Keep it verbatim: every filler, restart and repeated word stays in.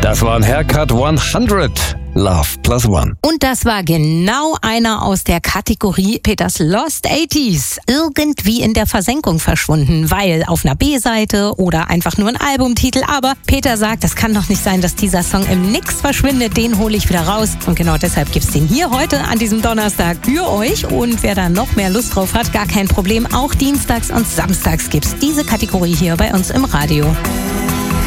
Das war ein Haircut hundert. Love plus one. Und das war genau einer aus der Kategorie Peters Lost achtziger. Irgendwie in der Versenkung verschwunden, weil auf einer B-Seite oder einfach nur ein Albumtitel. Aber Peter sagt, das kann doch nicht sein, dass dieser Song im Nix verschwindet. Den hole ich wieder raus. Und genau deshalb gibt's den hier heute an diesem Donnerstag für euch. Und wer da noch mehr Lust drauf hat, gar kein Problem. Auch dienstags und samstags gibt's diese Kategorie hier bei uns im Radio.